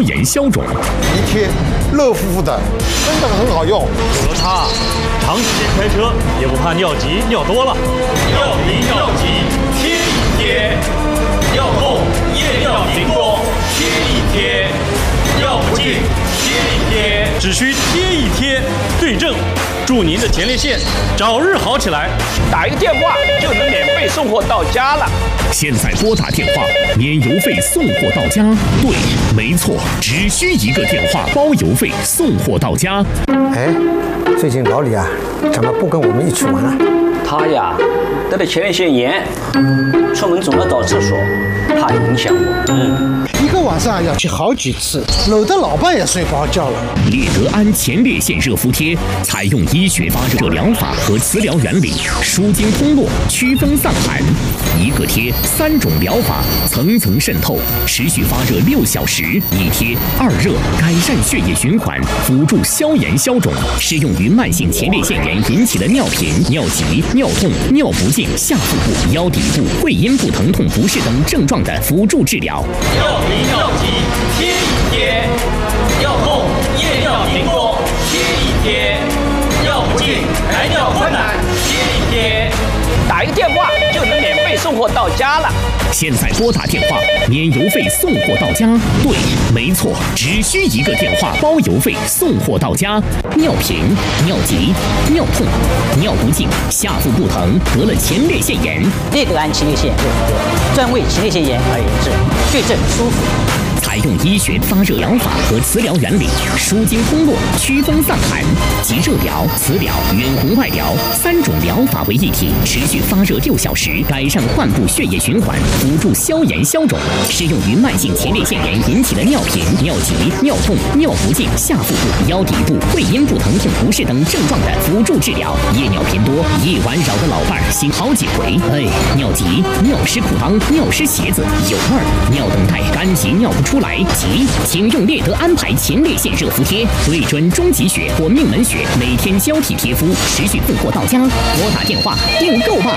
炎消肿。 一贴热乎乎的，真的很好用。 有了它，长时间开车也不怕尿急尿多了。 尿频尿急贴一贴，尿痛夜尿频多贴一贴，尿不尽贴一贴， 只需贴一贴，对症，祝您的前列腺早日好起来。 打一个电话就能免费送货到家了。 现在拨打电话，免邮费送货到家。对，没错，只需一个电话，包邮费送货到家。 哎，最近老李啊，怎么不跟我们一起玩啊？ 他呀，得了前列腺炎，出门总要找厕所，怕影响我。 一个晚上要去好几次，搂得老伴也睡不好觉了。 列德安前列腺热敷贴采用医学发热疗法和磁疗原理，舒筋通络，祛风散寒。一个贴3种疗法，层层渗透，持续发热6小时。一贴2热，改善血液循环，辅助消炎消肿，适用于慢性前列腺炎引起的尿频、尿急、尿痛、尿不尽、下腹部、腰底部、会阴部疼痛不适等症状的辅助治疗。 尿频尿急贴一贴，尿痛夜尿频多贴一贴，尿不尽排尿困难贴一贴， 打一个电话就能免费送货到家了。 现在拨打电话，免邮费送货到家。对，没错，只需一个电话，包邮费送货到家。尿频、尿急、尿痛、尿不尽、下腹部疼，得了前列腺炎， 列德安前列腺热敷贴，专为前列腺炎而研制，对症舒服。 采用医学发热疗法和磁疗原理，舒筋通络，祛风散寒，集热疗、磁疗、远红外疗3种疗法为一体，持续发热6小时，改善患部血液循环，辅助消炎消肿，适用于慢性前列腺炎引起的尿频、尿急、尿痛、尿不尽、下腹部、腰底部、会阴部疼痛不适等症状的辅助治疗。夜尿频多，夜晚扰得老伴儿醒好几回，尿急、尿湿裤裆、尿湿鞋子有味儿，尿等待干急尿不出来急，请用列德安排前列腺热敷贴，对准中极穴或命门穴，每天交替贴敷，持续送货到家。拨打电话订购吧。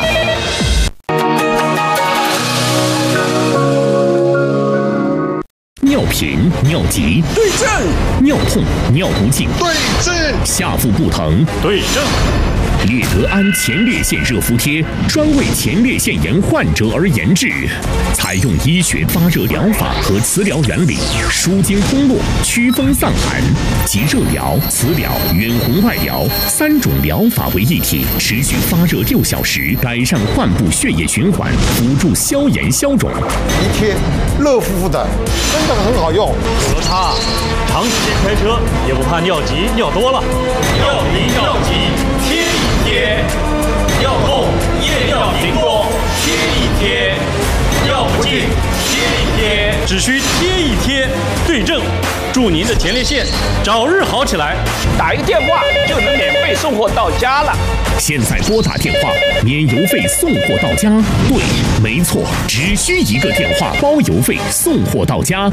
尿频、尿急对症， 尿痛、尿不尽对症， 下腹部疼对症。 列德安前列腺热敷贴专为前列腺炎患者而研制，采用医学发热疗法和磁疗原理，舒筋通络，祛风散寒，集热疗、磁疗、远红外疗3种疗法为一体，持续发热6小时，改善患部血液循环，辅助消炎消肿。 一贴热乎乎的，真的很好用。 有了它，长时间开车也不怕尿急尿多了。 尿频尿急贴一贴，尿痛夜尿频多贴一贴，尿不尽贴一贴， 只需贴一贴，对症，祝您的前列腺早日好起来。 打一个电话就能免费送货到家了。 现在拨打电话，免邮费送货到家。对，没错，只需一个电话，包邮费送货到家。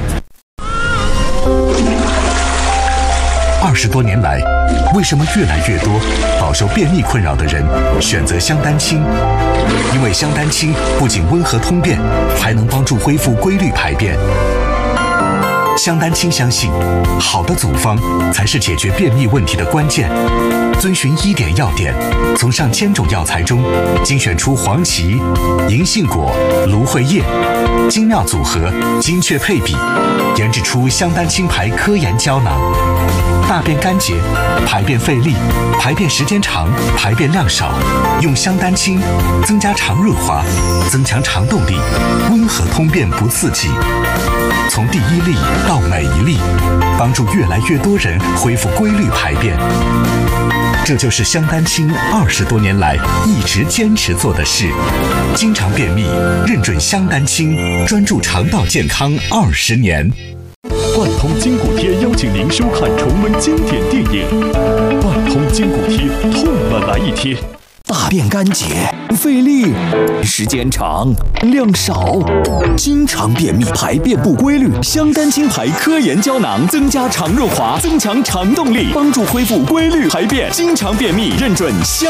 20多年来，为什么越来越多饱受便秘困扰的人选择香丹清？因为香丹清不仅温和通便，还能帮助恢复规律排便。香丹清相信，好的组方才是解决便秘问题的关键。遵循1点要点，从上千种药材中精选出黄芪、银杏果、芦荟叶，精妙组合，精确配比，研制出香丹清牌科研胶囊。大便干结、排便费力、排便时间长、排便量少，用香丹清增加肠润滑，增强肠动力，温和通便不刺激。从第1粒到每1粒，帮助越来越多人恢复规律排便。这就是香丹清20多年来一直坚持做的事。经常便秘，认准香丹清，专注肠道健康20年。 万通筋骨贴邀请您收看重温经典电影。万通筋骨贴，痛了来一贴。 大便干结、费力、时间长、量少，经常便秘、排便不规律，香丹清牌科研胶囊增加肠润滑，增强肠动力，帮助恢复规律排便。经常便秘，认准香